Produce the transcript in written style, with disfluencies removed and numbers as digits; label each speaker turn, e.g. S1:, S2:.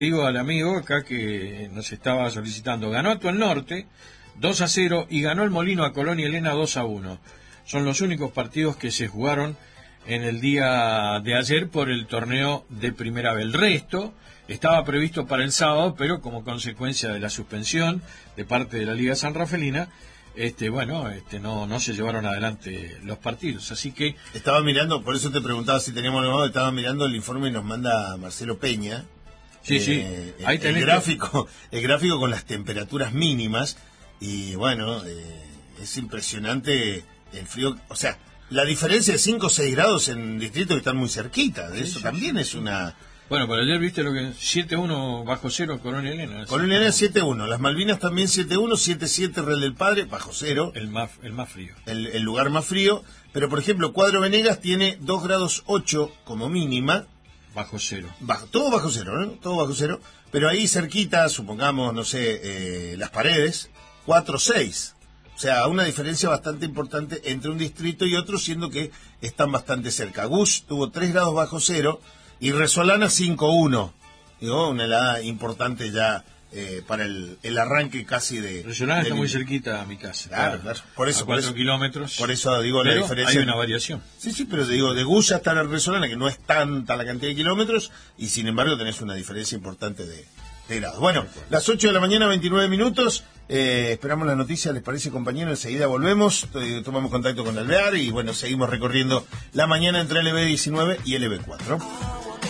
S1: Digo al amigo acá que nos estaba solicitando. Ganó Atuel Norte 2-0 y ganó el Molino a Colón y Elena 2-1. Son los únicos partidos que se jugaron en el día de ayer por el torneo de Primera B. El resto estaba previsto para el sábado, pero como consecuencia de la suspensión de parte de la Liga San Rafelina, no se llevaron adelante los partidos. Así que
S2: estaba mirando, por eso te preguntaba si teníamos nuevo, estaba mirando el informe que nos manda Marcelo Peña.
S1: Sí. Ahí
S2: el gráfico con las temperaturas mínimas y bueno, es impresionante el frío, o sea, la diferencia de 5 o 6 grados en distritos que están muy cerquita, de eso también es una...
S1: Bueno, pero ayer viste lo que 7-1 bajo cero Colón y Elena.
S2: Colón y Elena 7-1, las Malvinas también 7-1, 7-7 Real del Padre, bajo cero.
S1: El más frío.
S2: El lugar más frío, pero por ejemplo, Cuadro Venegas tiene 2 grados 8 como mínima.
S1: Bajo cero.
S2: Todo bajo cero, ¿no? Todo bajo cero. Pero ahí cerquita, supongamos, no sé, Las Paredes, 4-6. O sea, una diferencia bastante importante entre un distrito y otro, siendo que están bastante cerca. Gush tuvo 3 grados bajo cero y Resolana 5-1. Digo, una helada importante ya para el arranque casi de...
S1: Resolana está muy cerquita a mi casa.
S2: Claro. Por eso,
S1: a 4 kilómetros.
S2: Por eso digo la diferencia.
S1: Hay una variación.
S2: Sí, pero te digo, de Gush hasta la Resolana, que no es tanta la cantidad de kilómetros, y sin embargo tenés una diferencia importante de grados. Bueno, las 8 de la mañana, 29 minutos. Esperamos la noticia, ¿les parece, compañero? Enseguida volvemos, tomamos contacto con Alvear y bueno, seguimos recorriendo la mañana entre LB19 y LB4.